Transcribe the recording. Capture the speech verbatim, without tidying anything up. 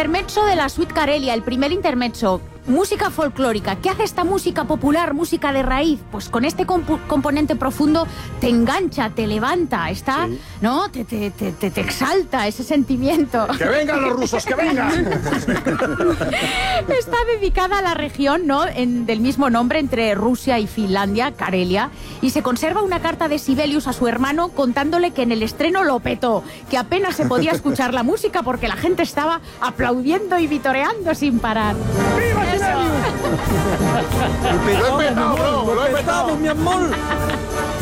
intermezzo de la Suite Karelia, el primer intermezzo. Música folclórica. ¿Qué hace esta música popular, música de raíz? Pues con este comp- componente profundo te engancha, te levanta, está, sí. ¿no? Te, te, te, te, te exalta ese sentimiento. ¡Que vengan los rusos, que vengan! Está dedicada a la región, ¿no? En, del mismo nombre, entre Rusia y Finlandia, Karelia, y se conserva una carta de Sibelius a su hermano contándole que en el estreno lo petó, que apenas se podía escuchar la música porque la gente estaba aplaudiendo y vitoreando sin parar. ¡Viva Sibelius! ¡Lo he petado, bro! ¡Lo he petado, mi amor!